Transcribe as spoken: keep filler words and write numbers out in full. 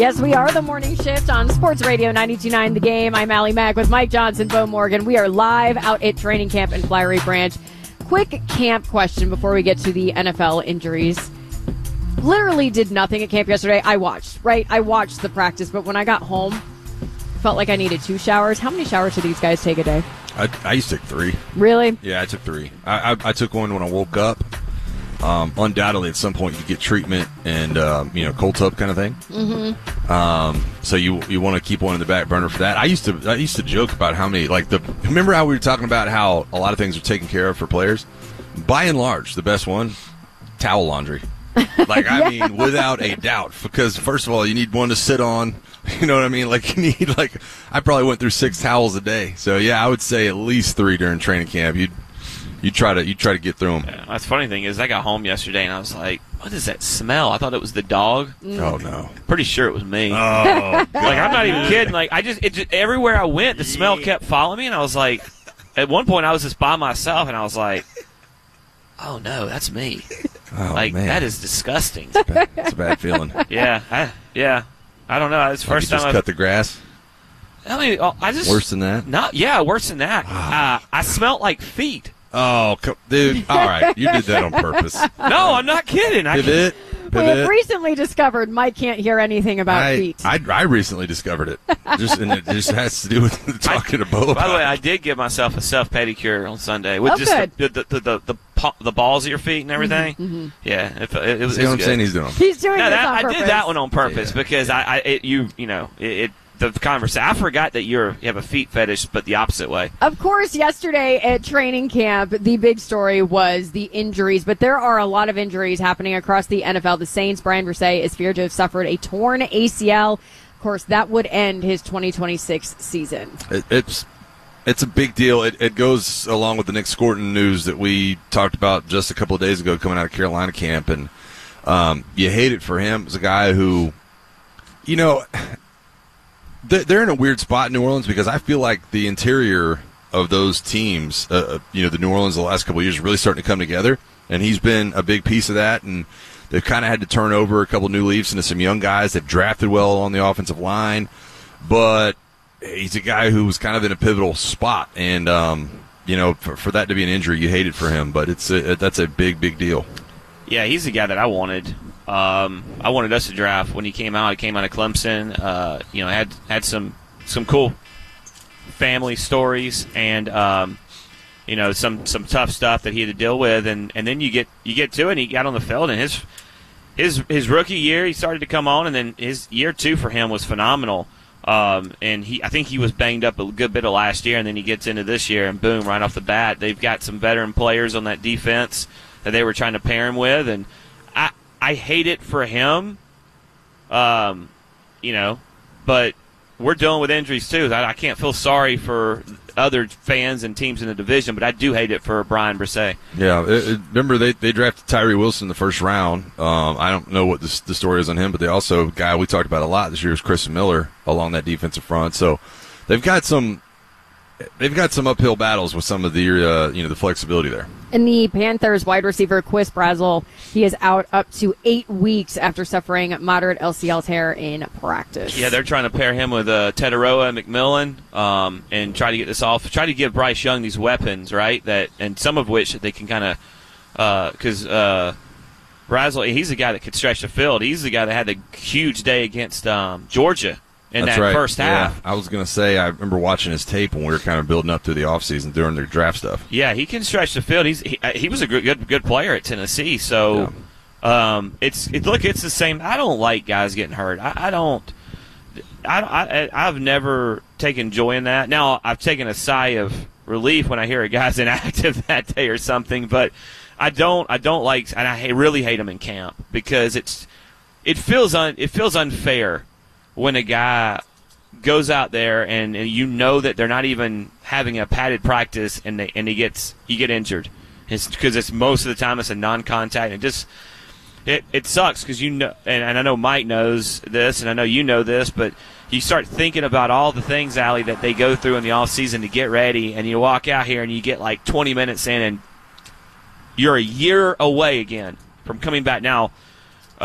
Yes, we are the Morning Shift on Sports Radio ninety-two point nine The Game. I'm Allie Mack with Mike Johnson, Bo Morgan. We are live out at training camp in Flowery Branch. Quick camp question before we get to the N F L injuries. Literally did nothing at camp yesterday. I watched, right? I watched the practice, but when I got home, felt like I needed two showers. How many showers do these guys take a day? I, I used to take three. Really? Yeah, I took three. I, I, I took one when I woke up. Um, undoubtedly, at some point, you get treatment and um, you know, cold tub kind of thing. Mm-hmm. Um, so you you want to keep one in the back burner for that. I used to I used to joke about how many like the. Remember how we were talking about how a lot of things are taken care of for players? By and large, the best one, towel laundry. Like I Yeah. mean, without a doubt, because first of all, you need one to sit on. You know what I mean? Like you need like I probably went through six towels a day. So yeah, I would say at least three during training camp. You you try to you try to get through them. Yeah, that's the funny thing is I got home yesterday and I was like, what is that smell? I thought it was the dog. Oh no! Pretty sure it was me. Oh, Like I'm not even kidding. Like I just, it just everywhere I went, the smell kept following me, and I was like, at one point I was just by myself, and I was like, oh no, that's me. oh Like man, that is disgusting. It's bad- it's a bad feeling. yeah, I, yeah. I don't know. It's the Like first you just time. cut I've, the grass. I mean, oh, I just Worse than that. Not yeah, worse than that. uh, I smelt like feet. Oh, co- dude! All right, you did that on purpose. No, I'm not kidding. I Pivot, We have pivot. recently discovered Mike can't hear anything about I, feet. I I recently discovered it. Just and it just has to do with talking to Bo. By about the way, it. I did give myself a self pedicure on Sunday with Oh, just good. the the, the, the, the pa- the balls of your feet and everything. Mm-hmm. Yeah, it, it, it was. See it what was I'm good. saying? He's doing. He's doing No, this that, on I purpose. did that one on purpose Yeah. because I, I it, you you know it, it the conversation. I forgot that you're you have a feet fetish, but the opposite way. Of course, yesterday at training camp, the big story was the injuries, but there are a lot of injuries happening across the N F L. The Saints, Brian Bresee, is feared to have suffered a torn A C L. Of course, that would end his twenty twenty-six season. It, it's it's a big deal. It, it goes along with the Nick Scorton news that we talked about just a couple of days ago coming out of Carolina camp, and um, you hate it for him. As a guy who, you know, they're, they're in a weird spot in New Orleans because I feel like the interior of those teams, uh, you know, the New Orleans the last couple of years, really starting to come together, and he's been a big piece of that. And they've kind of had to turn over a couple new leaves into some young guys. They've drafted well on the offensive line, but he's a guy who was kind of in a pivotal spot, and um, you know, for, for that to be an injury, you hate it for him. But it's a, that's a big, big deal. Yeah, he's the guy that I wanted. Um, I wanted us to draft when he came out. He came out of Clemson. Uh, you know, had had some some cool family stories and um, you know some some tough stuff that he had to deal with. And, and then you get you get to it. And he got on the field, and his his his rookie year he started to come on, and then his year two for him was phenomenal. Um, and he I think he was banged up a good bit of last year, and then he gets into this year, and boom, right off the bat, they've got some veteran players on that defense that they were trying to pair him with, and I I hate it for him, um, you know, but we're dealing with injuries too. I, I can't feel sorry for other fans and teams in the division, but I do hate it for Brian Bresee. Yeah, it, it, remember they, they drafted Tyree Wilson in the first round. Um, I don't know what the, the story is on him, but they also guy we talked about a lot this year is Chris Miller along that defensive front. So they've got some they've got some uphill battles with some of the uh, you know the flexibility there. And the Panthers wide receiver Quis Brazel, he is out up to eight weeks after suffering moderate L C L tear in practice. Yeah, they're trying to pair him with uh, Tetaroa and McMillan, um, and try to get this off. Try to give Bryce Young these weapons, right? That and some of which they can kind of because uh, uh, Brazel, he's the guy that could stretch the field. He's the guy that had the huge day against um, Georgia in That's that right. first half. Yeah. I was going to say, I remember watching his tape when we were kind of building up through the offseason during their draft stuff. Yeah, he can stretch the field. He's he, he was a good good, good player at Tennessee. So um, it's it, look, it's the same. I don't like guys getting hurt. I, I don't. I, I I've never taken joy in that. Now I've taken a sigh of relief when I hear a guy's inactive that day or something. But I don't I don't like, and I really hate him in camp because it's it feels un, it feels unfair when a guy goes out there and, and you know that they're not even having a padded practice and they and he gets you get injured, because it's, it's most of the time it's a non-contact, and it just it it sucks because you know, and, and I know Mike knows this and I know you know this, but you start thinking about all the things, Allie, that they go through in the off season to get ready, and you walk out here and you get like twenty minutes in and you're a year away again from coming back. Now